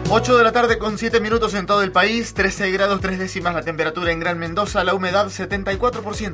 8 de la tarde con 7 minutos en todo el país, 13 grados 3 décimas la temperatura en Gran Mendoza, la humedad 74%.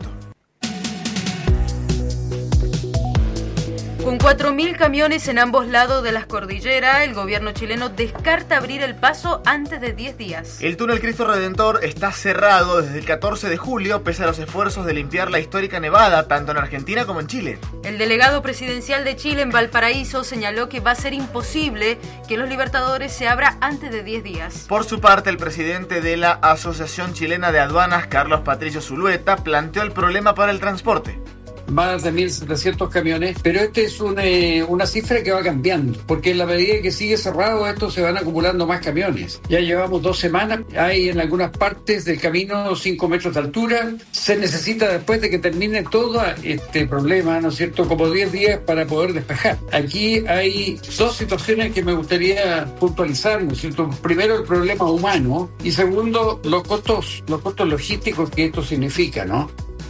Con 4.000 camiones en ambos lados de las cordilleras, el gobierno chileno descarta abrir el paso antes de 10 días. El túnel Cristo Redentor está cerrado desde el 14 de julio, pese a los esfuerzos de limpiar la histórica nevada, tanto en Argentina como en Chile. El delegado presidencial de Chile en Valparaíso señaló que va a ser imposible que los Libertadores se abra antes de 10 días. Por su parte, el presidente de la Asociación Chilena de Aduanas, Carlos Patricio Zulueta, planteó el problema para el transporte. Más de 1.700 camiones, pero esta es una cifra que va cambiando, porque en la medida que sigue cerrado esto se van acumulando más camiones. Ya llevamos 2 semanas, hay en algunas partes del camino 5 metros de altura, se necesita después de que termine todo este problema, ¿no es cierto?, como 10 días para poder despejar. Aquí hay 2 situaciones que me gustaría puntualizar, ¿no es cierto? Primero, el problema humano, y segundo, los costos logísticos que esto significa, ¿no?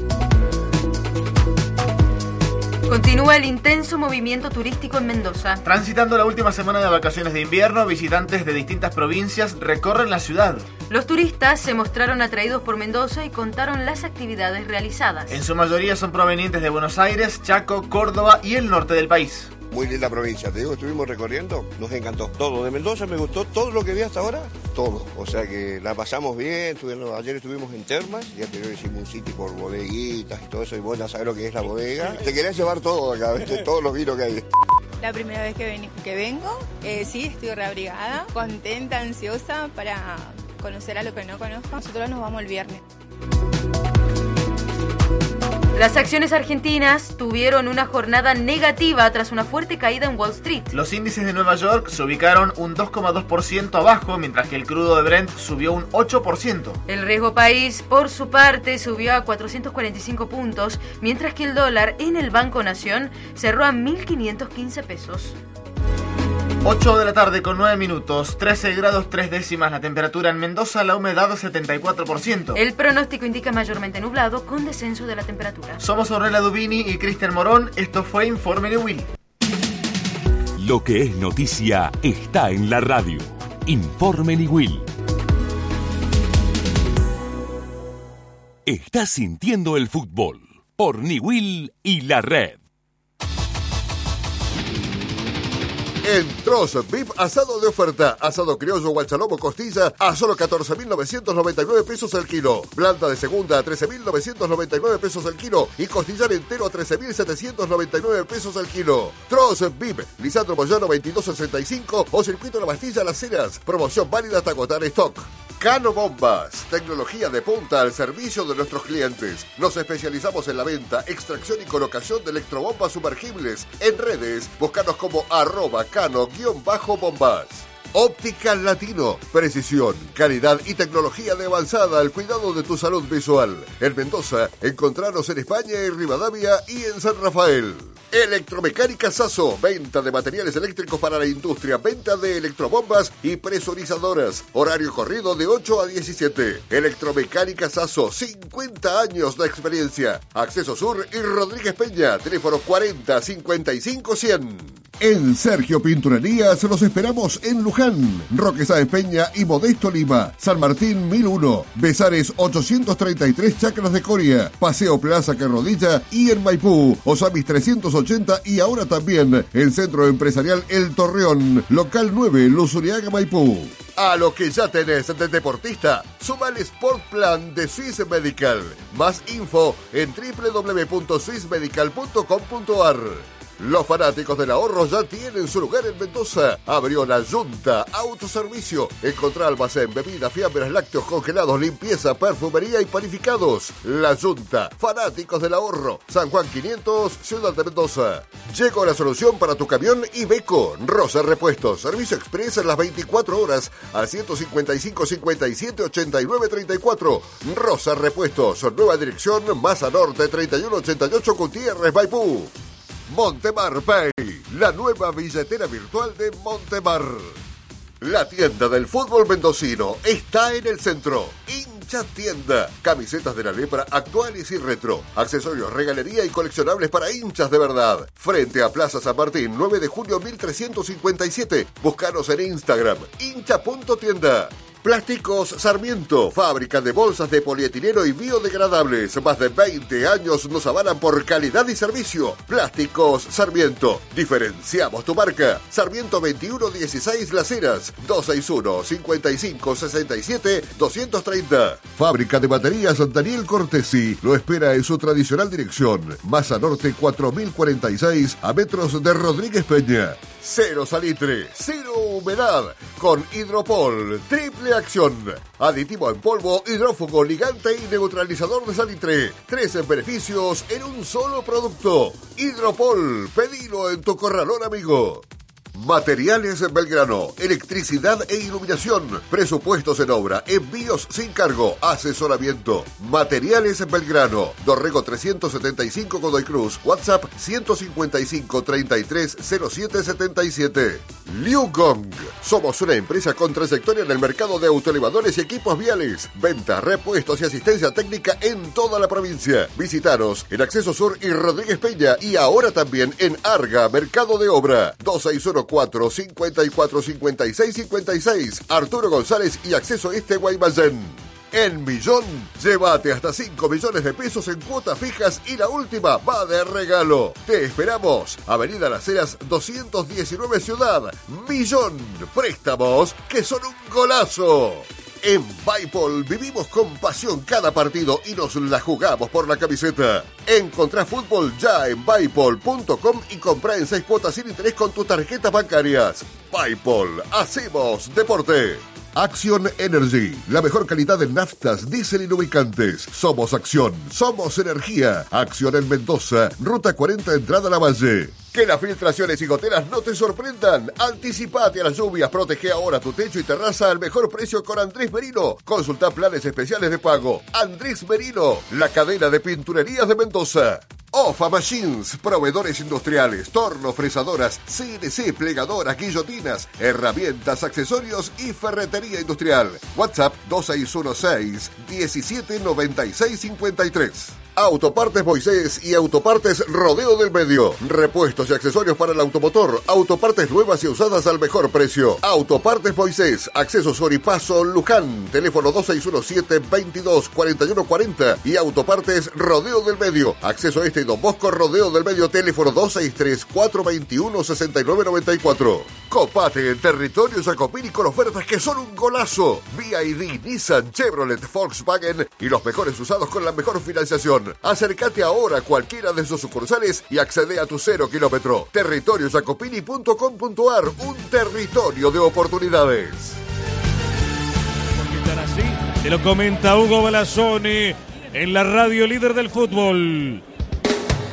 Continúa el intenso movimiento turístico en Mendoza. Transitando la última semana de vacaciones de invierno, visitantes de distintas provincias recorren la ciudad. Los turistas se mostraron atraídos por Mendoza y contaron las actividades realizadas. En su mayoría son provenientes de Buenos Aires, Chaco, Córdoba y el norte del país. Muy linda provincia, te digo, estuvimos recorriendo, nos encantó. Todo de Mendoza me gustó, todo lo que vi hasta ahora, todo. O sea que la pasamos bien, ayer estuvimos en Termas, y anterior hicimos un sitio por bodeguitas y todo eso, y vos ya sabés lo que es la bodega. Te querés llevar todo acá, ¿viste? Todos los vinos que hay. La primera vez que vengo, sí, estoy reabrigada, contenta, ansiosa para conocer a lo que no conozco. Nosotros nos vamos el viernes. Las acciones argentinas tuvieron una jornada negativa tras una fuerte caída en Wall Street. Los índices de Nueva York se ubicaron un 2,2% abajo, mientras que el crudo de Brent subió un 8%. El riesgo país, por su parte, subió a 445 puntos, mientras que el dólar en el Banco Nación cerró a 1.515 pesos. 8 de la tarde con 9 minutos, 13 grados 3 décimas la temperatura en Mendoza, la humedad 74%. El pronóstico indica mayormente nublado con descenso de la temperatura. Somos Ornella Dubini y Cristian Morón, esto fue Informe de Will. Lo que es noticia está en la radio. Informe Will. Estás sintiendo el fútbol por Niwil y la red. En Troz VIP, asado de oferta. Asado criollo guachalomo costilla a solo 14.999 pesos el kilo. Blanda de segunda a 13.999 pesos el kilo. Y costillar entero a 13.799 pesos el kilo. Troz VIP, Lisandro Moyano 2265 o Circuito La Bastilla Las Heras. Promoción válida hasta agotar stock. Cano Bombas, tecnología de punta al servicio de nuestros clientes. Nos especializamos en la venta, extracción y colocación de electrobombas sumergibles. En redes, búscanos como @cano_bombas. Óptica Latino, precisión, calidad y tecnología de avanzada al cuidado de tu salud visual. En Mendoza, encontrarnos en España y Rivadavia y en San Rafael. Electromecánica Sasso, venta de materiales eléctricos para la industria, venta de electrobombas y presurizadoras. Horario corrido de 8 a 17. Electromecánica Sasso, 50 años de experiencia. Acceso Sur y Rodríguez Peña, teléfono 40 55 100. En Sergio Pinturerías los esperamos en Luján, Roque Sáenz Peña y Modesto Lima, San Martín 1001, Besares 833 Chacras de Coria, Paseo Plaza Carrodilla y en Maipú, Osamis 380 y ahora también el Centro Empresarial El Torreón, local 9, Luzuriaga, Maipú. A lo que ya tenés de deportista, suma el Sport Plan de Swiss Medical. Más info en www.swissmedical.com.ar. Los fanáticos del ahorro ya tienen su lugar en Mendoza. Abrió la Junta Autoservicio. Encontrá almacén, bebidas, fiambres, lácteos congelados, limpieza, perfumería y panificados. La Junta, fanáticos del ahorro. San Juan 500, Ciudad de Mendoza. Llegó la solución para tu camión Iveco. Rosa Repuestos, servicio express en las 24 horas al 155 57 89 34. Rosa Repuestos, nueva dirección, Masa Norte 3188 Gutiérrez, Maipú. Montemar Pay, la nueva billetera virtual de Montemar. La tienda del fútbol mendocino está en el centro. Hincha Tienda. Camisetas de la lepra actuales y retro. Accesorios, regalería y coleccionables para hinchas de verdad. Frente a Plaza San Martín, 9 de junio 1357. Búscanos en Instagram, hincha.tienda. Plásticos Sarmiento, fábrica de bolsas de polietileno y biodegradables. Más de 20 años nos avalan por calidad y servicio. Plásticos Sarmiento. Diferenciamos tu marca. Sarmiento 2116 Las Heras, 261-5567-230. Fábrica de baterías Daniel Cortesi. Lo espera en su tradicional dirección. Masa Norte 4046, a metros de Rodríguez Peña. Cero salitre, cero humedad. Con Hidropol, triple acción. Aditivo en polvo, hidrófugo, ligante y neutralizador de salitre. 13 beneficios en un solo producto. Hidropol, pedilo en tu corralón amigo. Materiales Belgrano, electricidad e iluminación, presupuestos en obra, envíos sin cargo, asesoramiento. Materiales Belgrano, Dorrego 375 Godoy Cruz, WhatsApp 155 33 07 77. Liu Gong, somos una empresa con trayectoria en el mercado de autoelevadores y equipos viales. Venta, repuestos y asistencia técnica en toda la provincia. Visítanos en Acceso Sur y Rodríguez Peña y ahora también en Arga, Mercado de Obra. 2614-545656. Arturo González y Acceso Este Guaymallén. En Millón, llévate hasta 5 millones de pesos en cuotas fijas y la última va de regalo. Te esperamos. Avenida Las Heras 219 Ciudad. Millón. Préstamos que son un golazo. En Bipol vivimos con pasión cada partido y nos la jugamos por la camiseta. Encontrá fútbol ya en Bipol.com y comprá en 6 cuotas sin interés con tus tarjetas bancarias. Bipol, hacemos deporte. Action Energy, la mejor calidad en naftas, diésel y lubricantes. Somos Acción, somos energía. Acción en Mendoza, Ruta 40, entrada a la Valle. Que las filtraciones y goteras no te sorprendan. Anticipate a las lluvias, protege ahora tu techo y terraza al mejor precio con Andrés Merino. Consulta planes especiales de pago. Andrés Merino, la cadena de pinturerías de Mendoza. Ofa Machines, proveedores industriales, tornos, fresadoras, CNC, plegadoras, guillotinas, herramientas, accesorios y ferretería industrial. WhatsApp 2616-179653. Autopartes Moisés y Autopartes Rodeo del Medio. Repuestos y accesorios para el automotor. Autopartes nuevas y usadas al mejor precio. Autopartes Moisés, Acceso Sur y Paso Luján. Teléfono 2617-224140. Y Autopartes Rodeo del Medio. Acceso Este y Don Bosco Rodeo del Medio. Teléfono 263-421-6994. Copate en territorio Jacopini con ofertas que son un golazo. BYD, Nissan, Chevrolet, Volkswagen y los mejores usados con la mejor financiación. Acércate ahora a cualquiera de sus sucursales y accede a tu 0 kilómetro. Territoriojacopini.com.ar, un territorio de oportunidades. Porque están así, te lo comenta Hugo Balazzoni en la radio líder del fútbol.